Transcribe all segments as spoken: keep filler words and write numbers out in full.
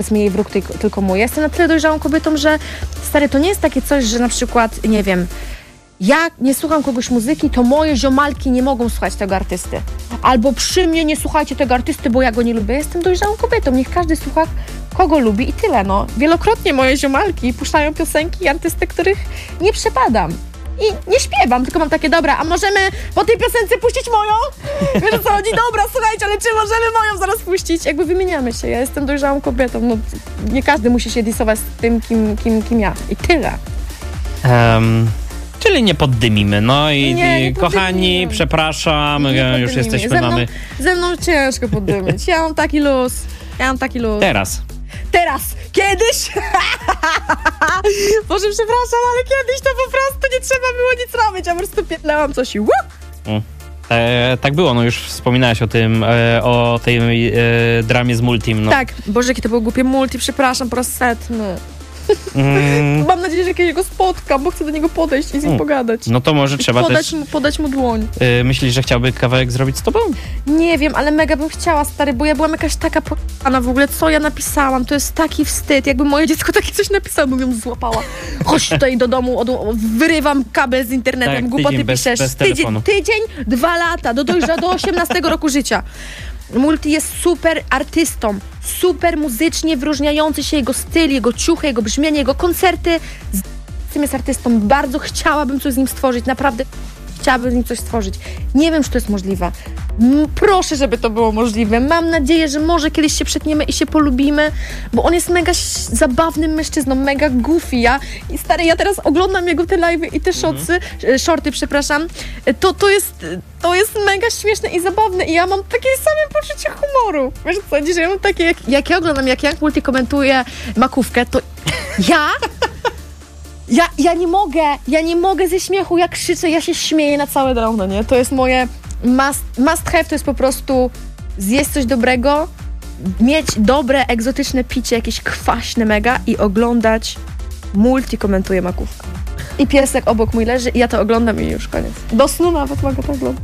jest mi jej wróg, tylko mój. Ja jestem na tyle dojrzałą kobietą, że stary, to nie jest takie coś, że na przykład, nie wiem, ja nie słucham kogoś muzyki, to moje ziomalki nie mogą słuchać tego artysty. Albo przy mnie nie słuchajcie tego artysty, bo ja go nie lubię. Jestem dojrzałą kobietą, niech każdy słucha, kogo lubi i tyle, no. Wielokrotnie moje ziomalki puszczają piosenki i artysty, których nie przepadam. I nie śpiewam, tylko mam takie, dobra, a możemy po tej piosence puścić moją? Wiesz o co chodzi? Dobra, słuchajcie, ale czy możemy moją zaraz puścić? Jakby wymieniamy się, ja jestem dojrzałą kobietą, no nie każdy musi się disować z tym, kim, kim, kim ja. I tyle. Um, czyli nie poddymimy, no i, nie, i kochani, przepraszam, nie już jesteśmy, ze mną, mamy... Ze mną ciężko poddymić, ja mam taki luz, ja mam taki luz. Teraz. Teraz, kiedyś, Boże, przepraszam, ale kiedyś to po prostu nie trzeba było nic robić, ja po prostu pierdlałam coś i łup. Mm. E, tak było, no już wspominałaś o tym, e, o tej e, dramie z Multim. No. Tak, Boże, jakie to było głupie Multi, przepraszam po raz setny. Mm. Mam nadzieję, że jakiegoś go spotkam, bo chcę do niego podejść i z nim mm. pogadać. No to może trzeba podać też... Mu, podać mu dłoń. Yy, myślisz, że chciałby kawałek zrobić z tobą? Nie wiem, ale mega bym chciała, stary, bo ja byłam jakaś taka p***ana w ogóle, co ja napisałam, to jest taki wstyd, jakby moje dziecko takie coś napisało, bym ją złapała. Chodź tutaj do domu, od, wyrywam kabel z internetem, tak, głupoty bez, piszesz. bez tydzień, tydzień, dwa lata, do dojrza do osiemnastego roku życia. Multi jest super artystą, super muzycznie wyróżniający się jego styl, jego ciuchy, jego brzmienie, jego koncerty. Z tym jest artystą. Bardzo chciałabym coś z nim stworzyć, naprawdę chciałabym z nim coś stworzyć. Nie wiem, czy to jest możliwe. Proszę, żeby to było możliwe. Mam nadzieję, że może kiedyś się przetniemy i się polubimy, bo on jest mega zabawnym mężczyzną, mega goofy. Ja, i stary, ja teraz oglądam jego te live'y i te shotsy, mhm. shorty, przepraszam. To, to, jest, to jest mega śmieszne i zabawne i ja mam takie same poczucie humoru. Wiesz co, że ja mam takie, jak, jak ja oglądam, jak Young Multi komentuje makówkę, to ja... Ja, ja nie mogę, ja nie mogę ze śmiechu, jak krzyczę, ja się śmieję na całe drogę, nie? To jest moje must, must have, to jest po prostu zjeść coś dobrego, mieć dobre, egzotyczne picie, jakieś kwaśne mega i oglądać Multi komentuje makówkę. I piesek obok mój leży i ja to oglądam i już koniec. Do snu nawet mogę to oglądać.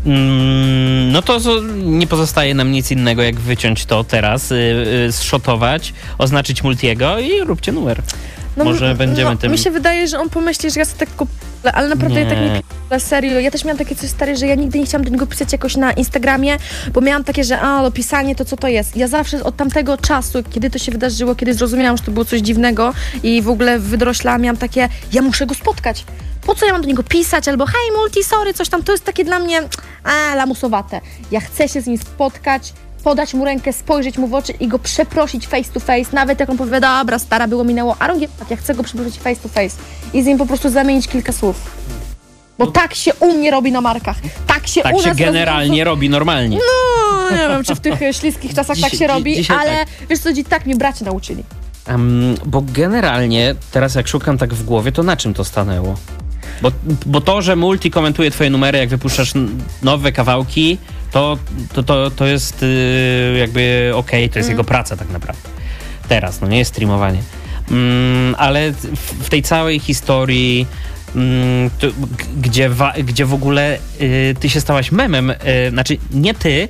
Mm, no to nie pozostaje nam nic innego, jak wyciąć to teraz, yy, yy, zszotować, oznaczyć Multiego i róbcie numer. No, Może będziemy no, tym... Mi się wydaje, że on pomyśli, że ja sobie tak kupię, ale naprawdę nie. ja tak nie p***le, serio. Ja też miałam takie coś stare, że ja nigdy nie chciałam do niego pisać jakoś na Instagramie, bo miałam takie, że a, no pisanie to co to jest. Ja zawsze od tamtego czasu, kiedy to się wydarzyło, kiedy zrozumiałam, że to było coś dziwnego i w ogóle wydroślałam, miałam takie, ja muszę go spotkać. Po co ja mam do niego pisać? Albo hej, Multi, sorry, coś tam. To jest takie dla mnie, a, lamusowate. Ja chcę się z nim spotkać, podać mu rękę, spojrzeć mu w oczy i go przeprosić face to face, nawet jak on powie, dobra, stara, było, minęło, a rąk ja chcę go przeprosić face to face i z nim po prostu zamienić kilka słów. Bo no. tak się u mnie robi na markach. Tak się tak u nas się generalnie roz... robi normalnie. No, nie wiem, czy w tych śliskich czasach dziś, tak się robi, dzi- ale tak. wiesz co, tak mnie braci nauczyli. Um, bo generalnie, teraz jak szukam tak w głowie, to na czym to stanęło? Bo, bo to, że Multi komentuje twoje numery, jak wypuszczasz nowe kawałki, to, to, to, to jest yy, jakby okej, okay, to jest mm. jego praca tak naprawdę. Teraz, no nie jest streamowanie. Mm, ale w, w tej całej historii, mm, to, g- gdzie, wa, gdzie w ogóle yy, ty się stałaś memem, yy, znaczy nie ty,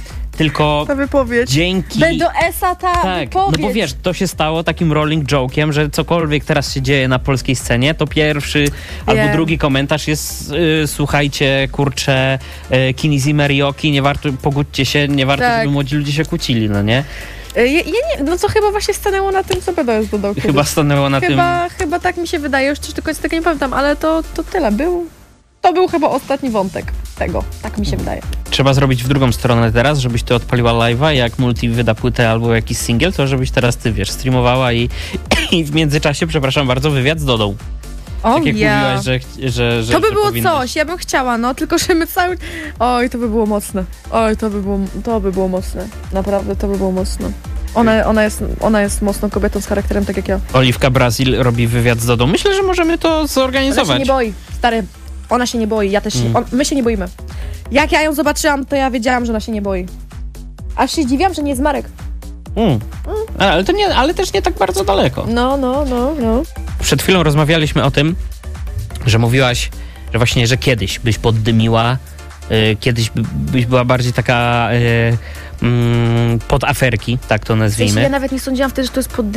tylko ta wypowiedź. Dzięki... B do S-a ta tak, wypowiedź. No bo wiesz, to się stało takim rolling joke'iem, że cokolwiek teraz się dzieje na polskiej scenie, to pierwszy Wiem. albo drugi komentarz jest y, słuchajcie, kurczę, y, Kini Zimmer i Oki, nie warto, pogódźcie się, nie warto, tak. żeby młodzi ludzie się kłócili, no nie? Ja, ja nie, no co chyba właśnie stanęło na tym, co B D S dodał. Chyba stanęło na chyba, tym... Chyba tak mi się wydaje, już tylko z tego nie pamiętam, ale to, to tyle był. To był chyba ostatni wątek tego, tak mi się wydaje. Trzeba zrobić w drugą stronę teraz, żebyś ty odpaliła live'a, jak Multi wyda płytę albo jakiś singiel, to żebyś teraz ty, wiesz, streamowała i, i w międzyczasie, przepraszam bardzo, wywiad z Dodą. O, tak jak ja. mówiłaś, że, że, że To by że było powinno... coś, ja bym chciała, no, tylko że my cały... Oj, to by było mocne. Oj, to by było, to by było mocne. Naprawdę, to by było mocne. Ona, ona, jest, ona jest mocną kobietą z charakterem, tak jak ja. Oliwka Brazil robi wywiad z Dodą. Myślę, że możemy to zorganizować. Ona się nie boi, stary. Ona się nie boi, ja też się, mm. on, my się nie boimy. Jak ja ją zobaczyłam, to ja wiedziałam, że ona się nie boi. Aż się zdziwiłam, że nie jest Marek. Mm. Mm. Ale, to nie, ale też nie tak bardzo daleko. No, no, no, no. Przed chwilą rozmawialiśmy o tym, że mówiłaś, że właśnie, że kiedyś byś poddymiła Y, kiedyś by, byś była bardziej taka y, mm, pod aferki, tak to W sensie nazwijmy. ja nawet nie sądziłam wtedy, że to jest pod